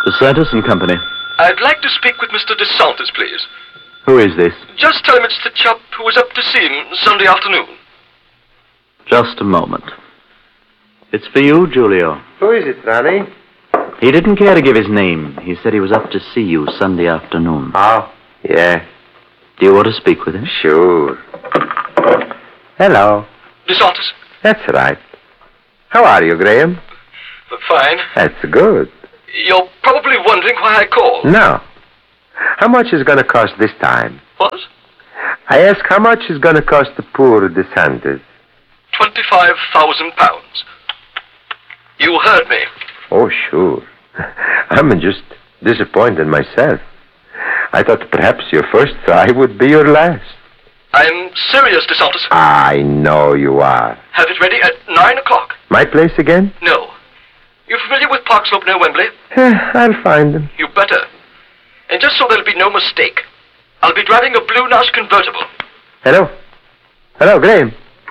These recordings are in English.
DeSantis and Company. I'd like to speak with Mr. DeSantis, please. Who is this? Just tell him it's the chap who was up to see him Sunday afternoon. Just a moment. It's for you, Julio. Who is it, Ronnie? He didn't care to give his name. He said he was up to see you Sunday afternoon. Oh, yeah. Do you want to speak with him? Sure. Hello. DeSantis? That's right. How are you, Graham? Fine. That's good. You're probably wondering why I called. No. How much is going to cost this time? What? I ask how much is going to cost the poor DeSantis? £25,000. You heard me. Oh, sure. I'm just disappointed myself. I thought perhaps your first try would be your last. I'm serious, DeSantis. I know you are. Have it ready at 9 o'clock. My place again? No. You familiar with Park Slope near Wembley? I'll find them. You better. And just so there'll be no mistake, I'll be driving a Blue Nash convertible. Hello? Hello, Graham.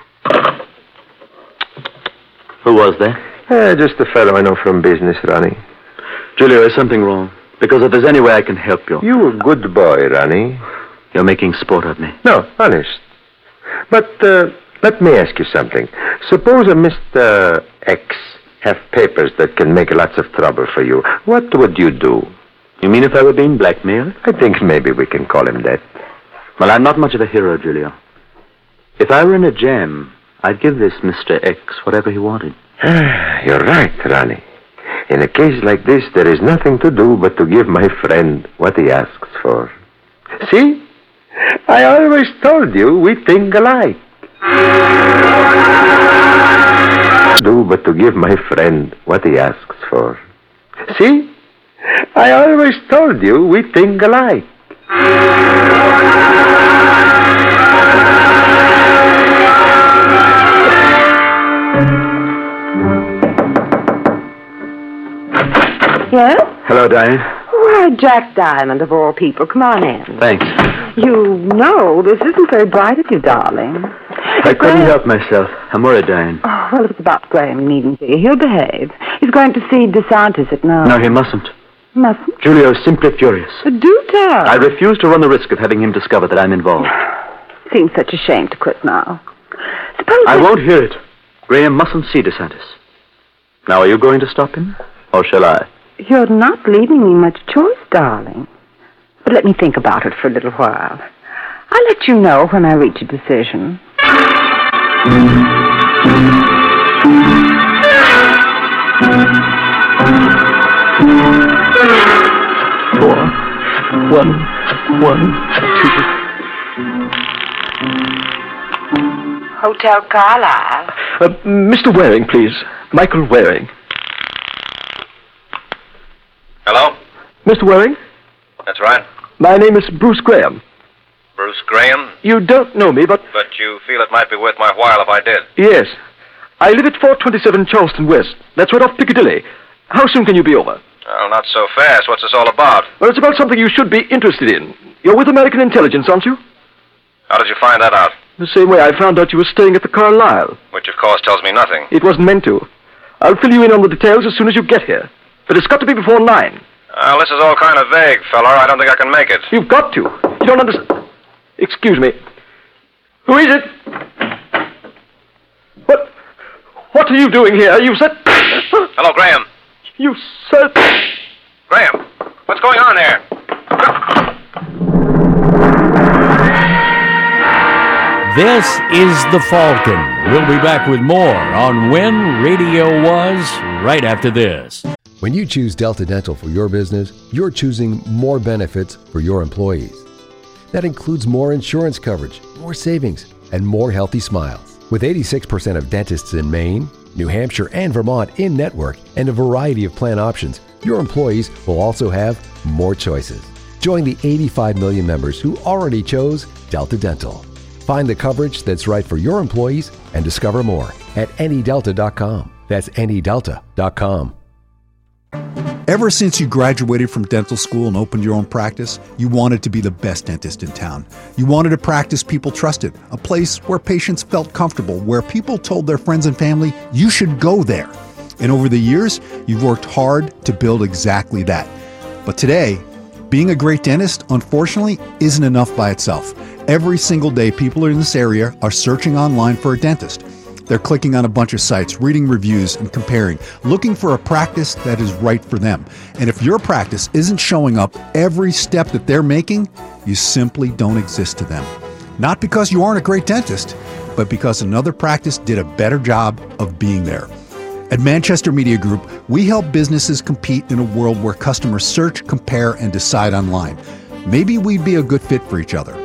Who was there? Just a fellow I know from business, Ronnie. Julio, is something wrong? Because if there's any way I can help you. You a good boy, Ronnie. You're making sport of me. No, honest. But let me ask you something. Suppose a Mr. X have papers that can make lots of trouble for you. What would you do? You mean if I were being blackmailed? I think maybe we can call him that. Well, I'm not much of a hero, Julio. If I were in a jam, I'd give this Mr. X whatever he wanted. You're right, Ronnie. In a case like this, there is nothing to do but to give my friend what he asks for. See? I always told you we think alike. Do but to give my friend what he asks for. See? I always told you we think alike. Yes? Hello, Diane. Why, Jack Diamond, of all people. Come on in. Thanks. You know, this isn't very bright of you, darling. I couldn't help myself. I'm worried, Diane. Oh, well, if it's about Graham, you needn't be. He'll behave. He's going to see DeSantis at 9. No, he mustn't. Mustn't? Julio is simply furious. Do tell. I refuse to run the risk of having him discover that I'm involved. Seems such a shame to quit now. Suppose I won't hear it. Graham mustn't see DeSantis. Now, are you going to stop him? Or shall I? You're not leaving me much choice, darling. But let me think about it for a little while. I'll let you know when I reach a decision. 4, 1, 1, 2. Hotel Carlisle. Mr. Waring, please. Michael Waring. Hello? Mr. Waring? That's right. My name is Bruce Graham. Bruce Graham? You don't know me, but... But you feel it might be worth my while if I did. Yes. I live at 427 Charleston West. That's right off Piccadilly. How soon can you be over? Oh, not so fast. What's this all about? Well, it's about something you should be interested in. You're with American Intelligence, aren't you? How did you find that out? The same way I found out you were staying at the Carlisle. Which, of course, tells me nothing. It wasn't meant to. I'll fill you in on the details as soon as you get here. But it's got to be before 9. Well, this is all kind of vague, feller. I don't think I can make it. You've got to. You don't understand. Excuse me. Who is it? What are you doing here? You said... Hello, Graham. You said... Graham, what's going on here? This is The Falcon. We'll be back with more on When Radio Was right after this. When you choose Delta Dental for your business, you're choosing more benefits for your employees. That includes more insurance coverage, more savings, and more healthy smiles. With 86% of dentists in Maine, New Hampshire, and Vermont in network and a variety of plan options, your employees will also have more choices. Join the 85 million members who already chose Delta Dental. Find the coverage that's right for your employees and discover more at anydelta.com. That's anydelta.com. Ever since you graduated from dental school and opened your own practice, you wanted to be the best dentist in town. You wanted a practice people trusted, a place where patients felt comfortable, where people told their friends and family, you should go there. And over the years, you've worked hard to build exactly that. But today, being a great dentist, unfortunately, isn't enough by itself. Every single day, people in this area are searching online for a dentist. They're clicking on a bunch of sites, reading reviews and comparing, looking for a practice that is right for them. And if your practice isn't showing up every step that they're making, you simply don't exist to them. Not because you aren't a great dentist, but because another practice did a better job of being there. At Manchester Media Group, we help businesses compete in a world where customers search, compare, and decide online. Maybe we'd be a good fit for each other.